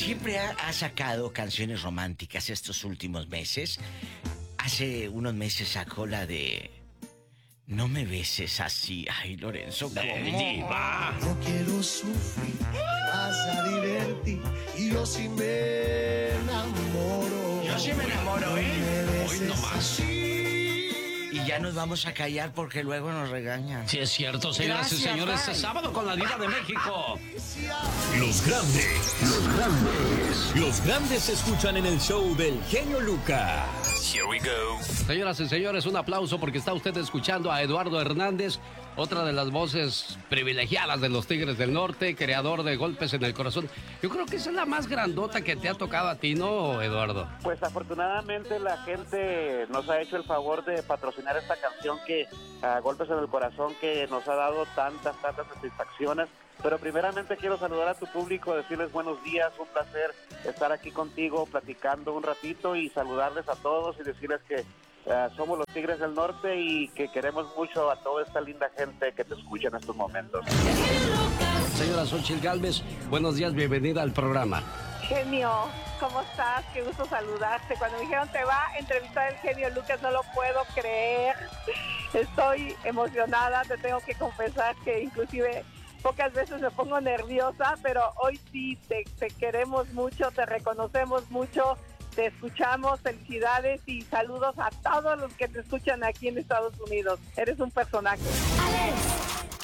siempre ha sacado canciones románticas estos últimos meses. Hace unos meses sacó la de No me beses así. Ay, Lorenzo, ¿cómo? Diva. Yo quiero sufrir, vas a divertir y yo sí me enamoro. Yo sí me enamoro, ¿eh? Hoy nomás. Y ya nos vamos a callar porque luego nos regañan. Sí, es cierto, señoras y Gracias, señores. Fran. Este sábado con la Diva de México. Los grandes se escuchan en el show del genio Lucas. Here we go. Señoras y señores, un aplauso porque está usted escuchando a Eduardo Hernández, otra de las voces privilegiadas de los Tigres del Norte, creador de Golpes en el Corazón. Yo creo que esa es la más grandota que te ha tocado a ti, ¿no, Eduardo? Pues afortunadamente la gente nos ha hecho el favor de patrocinar esta canción que Golpes en el Corazón, que nos ha dado tantas satisfacciones. Pero primeramente quiero saludar a tu público, decirles buenos días, un placer estar aquí contigo platicando un ratito y saludarles a todos y decirles que somos los Tigres del Norte y que queremos mucho a toda esta linda gente que te escucha en estos momentos. Señora Xóchitl Gálvez, buenos días, bienvenida al programa. Genio, ¿cómo estás? Qué gusto saludarte. Cuando me dijeron te va a entrevistar el genio Lucas, no lo puedo creer. Estoy emocionada, te tengo que confesar que inclusive pocas veces me pongo nerviosa, pero hoy sí te queremos mucho, te reconocemos mucho, te escuchamos, felicidades y saludos a todos los que te escuchan aquí en Estados Unidos. Eres un personaje. Alex,